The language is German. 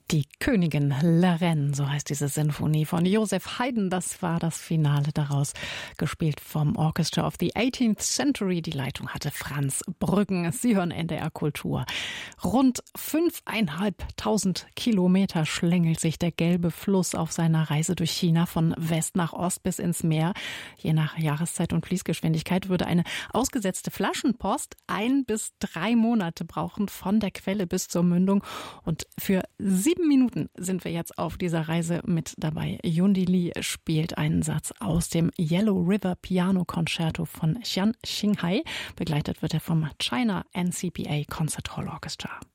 Die Königin La Reine, so heißt diese Sinfonie von Joseph Haydn. Das war das Finale daraus, gespielt vom Orchestra of the 18th Century. Die Leitung hatte Franz Brüggen. Sie hören NDR Kultur. Rund 5.500 Kilometer schlängelt sich der Gelbe Fluss auf seiner Reise durch China von West nach Ost bis ins Meer. Je nach Jahreszeit und Fließgeschwindigkeit würde eine ausgesetzte Flaschenpost 1 bis 3 Monate brauchen, von der Quelle bis zur Mündung. Und für 7 Minuten sind wir jetzt auf dieser Reise mit dabei. Yundi Li spielt einen Satz aus dem Yellow River Piano Concerto von Qian Xinghai. Begleitet wird er vom China NCPA Concert Hall Orchestra.